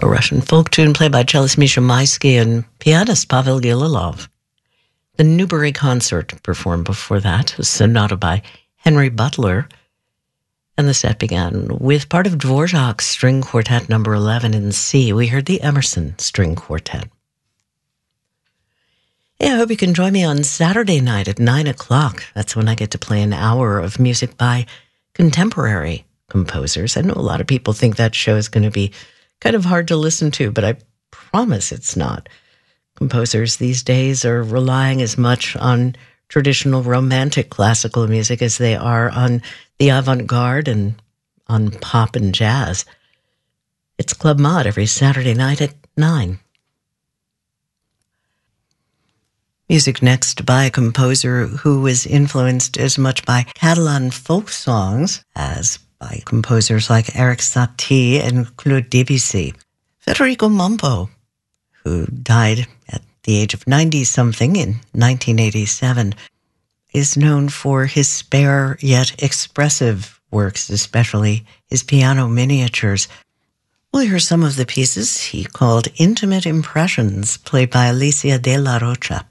Russian folk tune played by cellist Misha Maisky and pianist Pavel Gililov. The Newbury Concert performed before that, a sonata by Henry Butler. And the set began with part of Dvorak's String Quartet number 11 in C. We heard the Emerson String Quartet. Hey, I hope you can join me on Saturday night at 9 o'clock. That's when I get to play an hour of music by contemporary composers. I know a lot of people think that show is going to be kind of hard to listen to, but I promise it's not. Composers these days are relying as much on traditional romantic classical music as they are on the avant-garde and on pop and jazz. It's Club Mod every Saturday night at 9. Music next by a composer who was influenced as much by Catalan folk songs as by composers like Eric Satie and Claude Debussy. Federico Mompo, who died at the age of 90-something in 1987, is known for his spare yet expressive works, especially his piano miniatures. We'll hear some of the pieces he called Intimate Impressions, played by Alicia de la Rocha.